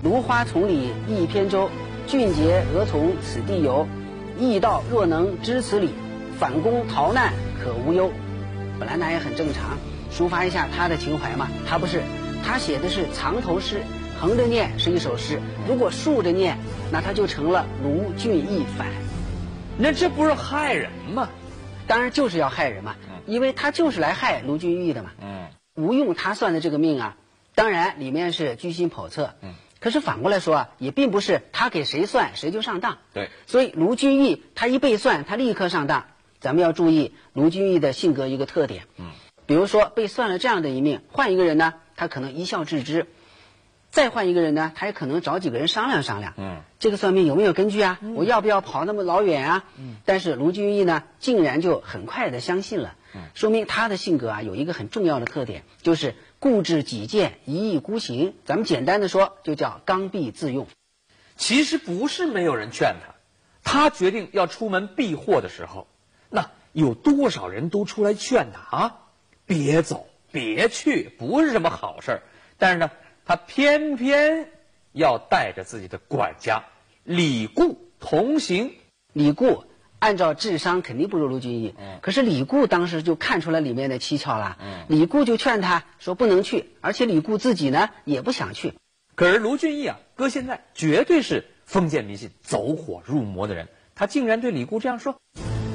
芦花丛里一扁舟，俊杰何从此地游？义道若能知此理，反攻逃难可无忧。本来那也很正常，抒发一下他的情怀嘛。他不是，他写的是藏头诗，横着念是一首诗，如果竖着念，那他就成了卢俊义反。 那这不是害人吗？ 当然就是要害人嘛，因为他就是来害卢俊义的嘛。吴用他算的这个命啊，当然里面是居心叵测。可是反过来说啊，也并不是他给谁算谁就上当。 对， 所以卢俊义他一被算，他立刻上当。咱们要注意卢俊义的性格一个特点。比如说被算了这样的一命，换一个人呢，他可能一笑置之；再换一个人呢，他也可能找几个人商量商量。这个算命有没有根据啊？我要不要跑那么老远啊？但是卢俊义呢，竟然就很快的相信了。说明他的性格啊有一个很重要的特点，就是固执己见，一意孤行。咱们简单的说，就叫刚愎自用。 其实不是没有人劝他，他决定要出门避祸的时候，那有多少人都出来劝他啊？别走，别去，不是什么好事儿。但是呢，他偏偏要带着自己的管家李固同行。 李固按照智商肯定不如卢俊义，可是李固当时就看出来里面的蹊跷了。李固就劝他说不能去，而且李固自己呢也不想去。 可是卢俊义啊，搁现在绝对是封建迷信、走火入魔的人，他竟然对李固这样说：“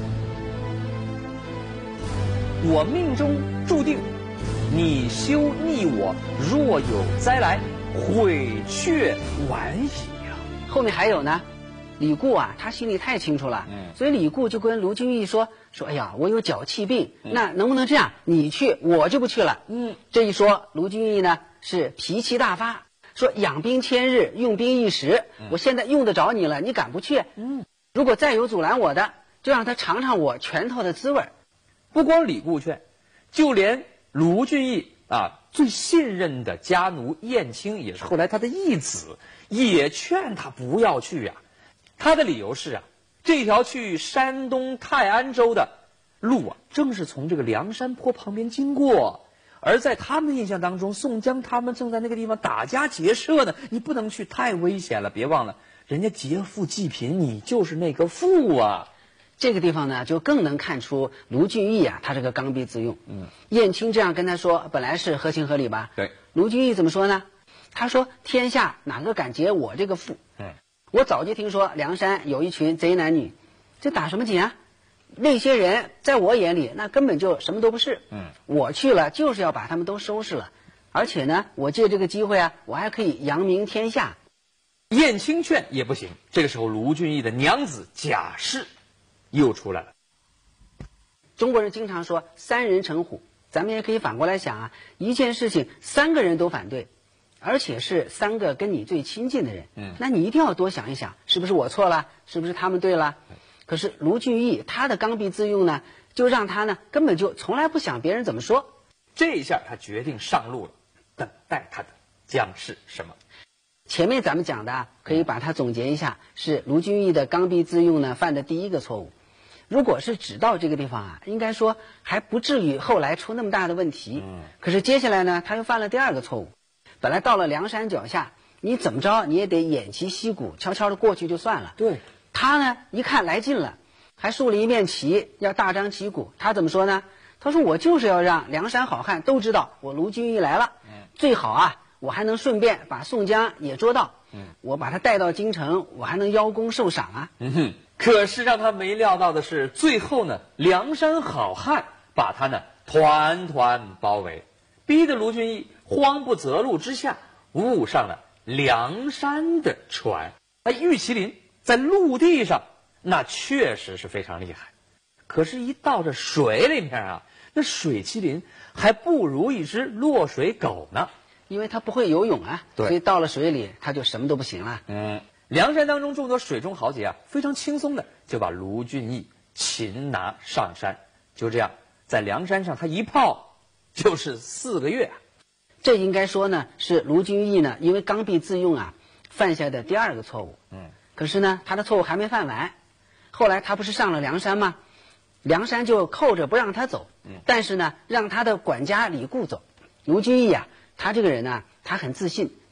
我命中注定，你休逆我，若有灾来，悔却晚矣呀。” 后面还有呢。李固啊，他心里太清楚了，所以李固就跟卢俊义说，哎呀，我有脚气病，那能不能这样，你去，我就不去了。这一说，卢俊义呢是脾气大发，说养兵千日，用兵一时，我现在用得着你了，你敢不去？如果再有阻拦我的，就让他尝尝我拳头的滋味。 不光李固劝，就连卢俊义啊最信任的家奴燕青，也是后来他的义子，也劝他不要去呀。他的理由是啊，这条去山东泰安州的路啊，正是从这个梁山坡旁边经过，而在他们的印象当中，宋江他们正在那个地方打家劫舍呢，你不能去，太危险了。别忘了，人家劫富济贫，你就是那个富啊。 这个地方呢，就更能看出卢俊义啊，他这个刚愎自用。燕青这样跟他说，本来是合情合理吧？ 对。 卢俊义怎么说呢？他说：“天下哪个敢劫我这个富？我早就听说梁山有一群贼男女，这打什么紧啊？那些人在我眼里那根本就什么都不是。我去了就是要把他们都收拾了，而且呢，我借这个机会啊，我还可以扬名天下。” 燕青劝也不行。这个时候，卢俊义的娘子贾氏又出来了。 中国人经常说三人成虎，咱们也可以反过来想啊，一件事情三个人都反对，而且是三个跟你最亲近的人，那你一定要多想一想，是不是我错了，是不是他们对了？可是卢俊义他的刚愎自用呢，就让他呢根本就从来不想别人怎么说。 这一下他决定上路了，等待他的将是什么？ 前面咱们讲的啊，可以把它总结一下，是卢俊义的刚愎自用呢犯的第一个错误。如果是只到这个地方啊，应该说还不至于后来出那么大的问题。可是接下来呢，他又犯了第二个错误。本来到了梁山脚下，你怎么着你也得偃旗息鼓，悄悄的过去就算了。 对， 他呢一看来劲了，还竖了一面旗，要大张旗鼓。他怎么说呢？他说我就是要让梁山好汉都知道我卢俊义来了，最好啊我还能顺便把宋江也捉到，我把他带到京城，我还能邀功受赏啊。 可是让他没料到的是，最后呢，梁山好汉把他呢团团包围，逼得卢俊义慌不择路之下误上了梁山的船。玉麒麟在陆地上那确实是非常厉害，可是一到这水里面啊，那水麒麟还不如一只落水狗呢， 因为他不会游泳啊， 对， 所以到了水里他就什么都不行了。 梁山当中众多水中豪杰啊，非常轻松的就把卢俊义擒拿上山。就这样，在梁山上他一泡就是4个月。 这应该说呢，是卢俊义呢因为刚愎自用啊犯下的第二个错误。可是呢，他的错误还没犯完。后来他不是上了梁山吗？梁山就扣着不让他走，但是呢，让他的管家李固走。卢俊义啊，他这个人呢，他很自信，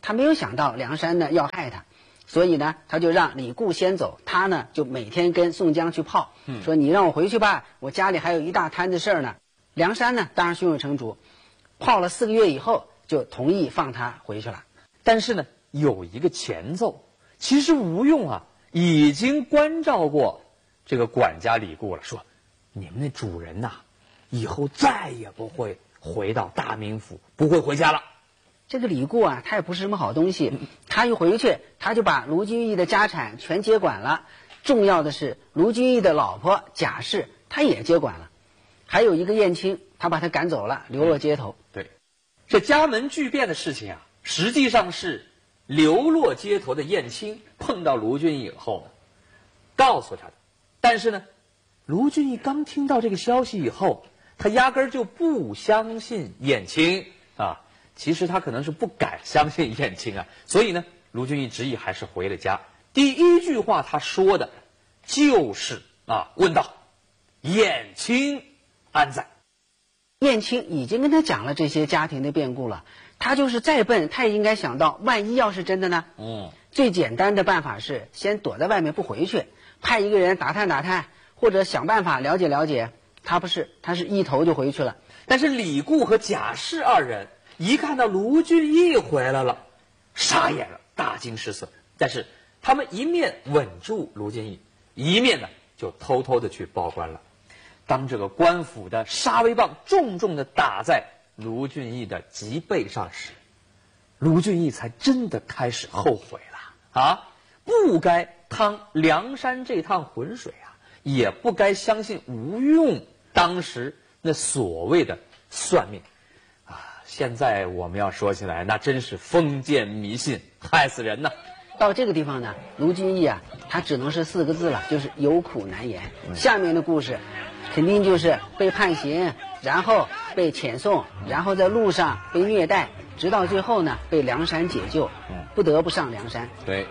他没有想到梁山呢要害他，所以呢他就让李固先走，他呢就每天跟宋江去泡，说你让我回去吧，我家里还有一大摊子事儿呢。梁山呢当然胸有成竹，泡了4个月以后就同意放他回去了。 但是呢有一个前奏，其实吴用啊已经关照过这个管家李固了，说你们那主人呐，以后再也不会回到大名府，不会回家了。 这个李固啊，他也不是什么好东西，他一回去，他就把卢俊义的家产全接管了。重要的是，卢俊义的老婆贾氏，他也接管了。还有一个燕青，他把他赶走了，流落街头。 对，这家门巨变的事情啊，实际上是流落街头的燕青碰到卢俊义以后呢，告诉他的。但是呢，卢俊义刚听到这个消息以后，他压根儿就不相信燕青啊。其实他可能是不敢相信燕青啊，所以呢，卢俊义执意还是回了家。第一句话他说的就是问道：“燕青安在？” 燕青已经跟他讲了这些家庭的变故了，他就是再笨，他也应该想到，万一要是真的呢？最简单的办法是先躲在外面不回去，派一个人打探打探，或者想办法了解了解。他是一头就回去了。 但是李固和贾氏二人一看到卢俊义回来了，傻眼了，大惊失色。但是他们一面稳住卢俊义，一面呢就偷偷的去报官了。当这个官府的杀威棒重重的打在卢俊义的脊背上时，卢俊义才真的开始后悔了不该趟梁山这趟浑水也不该相信吴用当时那所谓的算命现在我们要说起来，那真是封建迷信，害死人呐！ 到这个地方呢，卢俊义他只能是4个字了，就是有苦难言。下面的故事肯定就是被判刑，然后被遣送，然后在路上被虐待，直到最后呢被梁山解救，不得不上梁山。 对，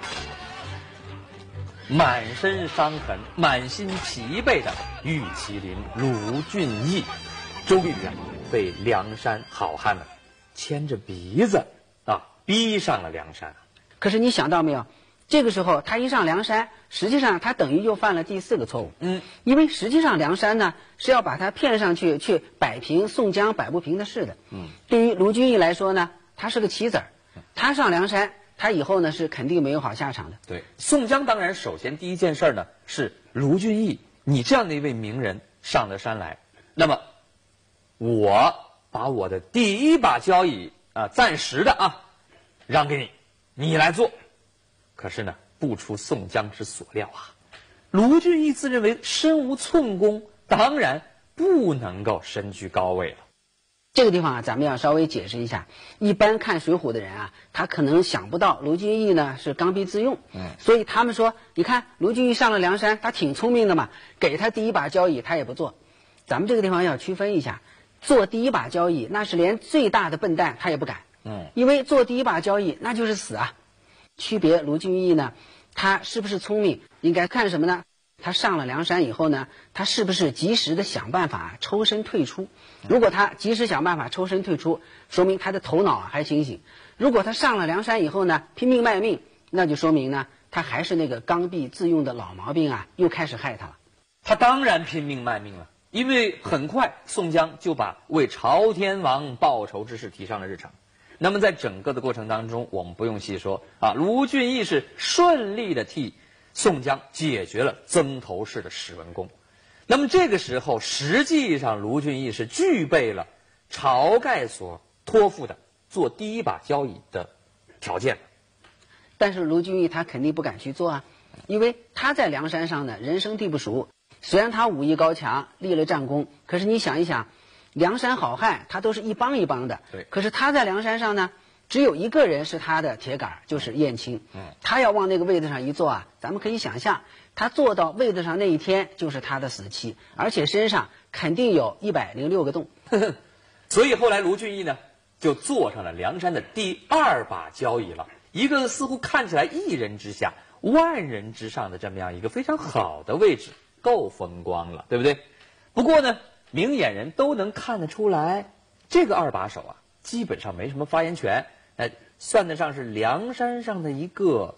满身伤痕、满心疲惫的玉麒麟卢俊义，终于被梁山好汉们牵着鼻子逼上了梁山。 可是你想到没有，这个时候他一上梁山，实际上他等于就犯了第4个错误。因为实际上梁山呢是要把他骗上去，去摆平宋江摆不平的事的。对于卢俊义来说呢，他是个棋子儿，他上梁山，他以后呢是肯定没有好下场的。 对，宋江当然首先第一件事呢是卢俊义，你这样的一位名人上了山来，那么我把我的第一把交椅暂时的让给你，你来做。可是呢，不出宋江之所料卢俊义自认为身无寸功，当然不能够身居高位了。 这个地方咱们要稍微解释一下，一般看《水浒》的人他可能想不到卢俊义呢是刚愎自用，所以他们说，你看卢俊义上了梁山，他挺聪明的嘛，给他第一把交椅他也不做。咱们这个地方要区分一下，做第一把交椅那是连最大的笨蛋他也不敢，因为做第一把交椅那就是死区别卢俊义呢，他是不是聪明，应该看什么呢？他上了梁山以后呢，他是不是及时的想办法抽身退出？如果他及时想办法抽身退出，说明他的头脑还清醒。如果他上了梁山以后呢，拼命卖命，那就说明呢，他还是那个刚愎自用的老毛病又开始害他了。 他当然拼命卖命了，因为很快宋江就把为朝天王报仇之事提上了日程。那么在整个的过程当中，我们不用细说卢俊义是顺利的替宋江解决了曾头市的史文恭。那么这个时候，实际上卢俊义是具备了晁盖所托付的做第一把交椅的条件。 但是卢俊义他肯定不敢去做因为他在梁山上呢人生地不熟，虽然他武艺高强，立了战功，可是你想一想，梁山好汉他都是一帮一帮的， 对。 可是他在梁山上呢，只有一个人是他的铁杆，就是燕青。他要往那个位子上一坐咱们可以想象，他坐到位子上那一天就是他的死期，而且身上肯定有106个洞。 所以后来卢俊义呢，就坐上了梁山的第2把交椅了，一个似乎看起来一人之下、万人之上的这么样一个非常好的位置，够风光了，对不对？不过呢，明眼人都能看得出来，这个2把手基本上没什么发言权， 算得上是梁山上的一个